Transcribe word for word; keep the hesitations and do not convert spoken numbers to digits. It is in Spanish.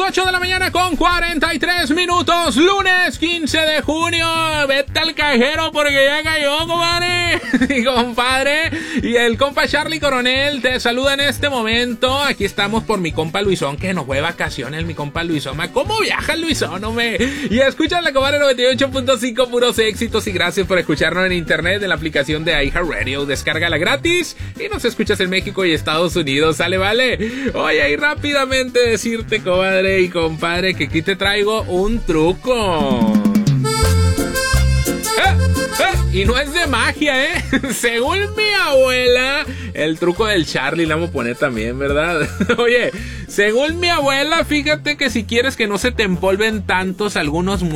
ocho de la mañana con cuarenta y tres minutos, lunes quince de junio. Vete al cajero porque ya cayó, compadre. Y compadre, y el compa Charlie Coronel te saluda en este momento. Aquí estamos por mi compa Luisón, que nos fue de vacaciones, mi compa Luisón. ¿Cómo viaja el Luisón, hombre? Y escuchan la compadre noventa y ocho punto cinco, puros éxitos. Y gracias por escucharnos en internet, en la aplicación de iHeartRadio. Descárgala gratis y nos escuchas en México y Estados Unidos. Sale, vale. Oye, y rápidamente decirte, comadre y compadre, que aquí te traigo un truco. ¿Eh? ¿Eh? Y no es de magia, ¿eh? Según mi abuela, el truco del Charlie, le vamos a poner también, ¿verdad? Oye, según mi abuela, fíjate que si quieres que no se te empolven tantos algunos